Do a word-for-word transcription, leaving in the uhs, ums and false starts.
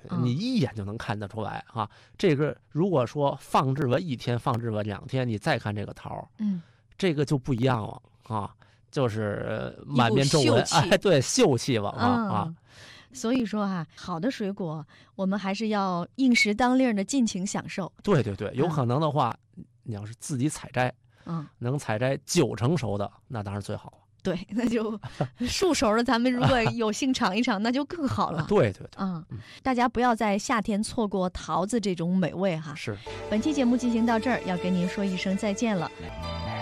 你一眼就能看得出来啊。这个如果说放置个一天，放置个两天，你再看这个桃， 嗯， 这个就不一样了啊，就是满面皱纹，哎，对，秀气了啊、嗯、啊。 所以说哈、啊，好的水果我们还是要应时当令的尽情享受。 对对对，有可能的话，嗯、你要是自己采摘， 嗯， 能采摘九成熟的，那当然最好了。 对，那就熟熟的，咱们如果有幸尝一尝，那就更好了。 对对对， 嗯，大家不要在夏天错过桃子这种美味哈。 是。 本期节目进行到这儿，要跟您说一声再见了。